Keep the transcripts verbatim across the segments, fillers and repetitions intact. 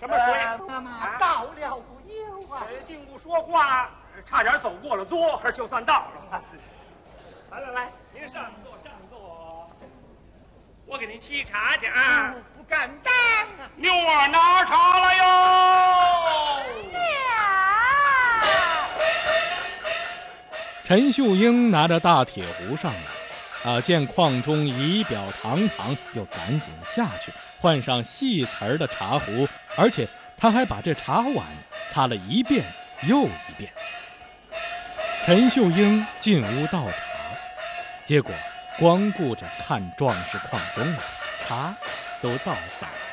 什么水？ 妈妈到了不有啊？ 进屋说话，差点走过了桌，还就算到了。来来来，您上座上座，我给您沏茶去啊。 不敢当啊！ 妞儿拿茶来哟。 陈秀英拿着大铁壶上来，啊，见矿中仪表堂堂，又赶紧下去换上细瓷儿的茶壶，而且他还把这茶碗擦了一遍又一遍。陈秀英进屋倒茶，结果光顾着看壮士矿中了，茶都倒洒了。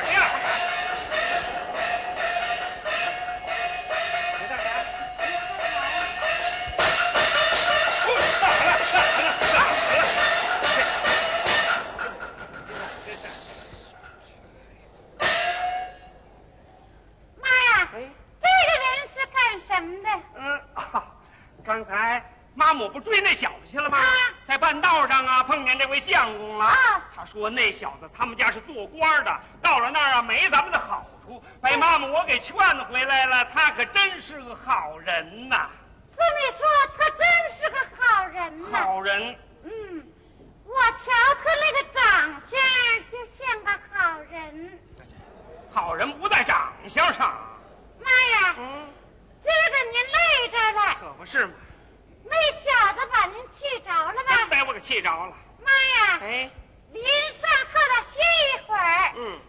刚才妈母不追那小子去了吗？啊、在半道上啊，碰见这位相公了。啊、他说那小子他们家是做官的，到了那儿啊没咱们的好处，被妈母我给劝回来了。他可真是个好人呐！ 这么说，他真是个好人呐。 好人。 嗯，我瞧他那个长相就像个好人。 好人不在长相上。 妈呀！嗯。今儿个您累着了， 可不是嘛！ 那小子把您气着了吧？ 真把我给气着了。 妈呀！ 哎， 您上炕上歇一会儿。 嗯。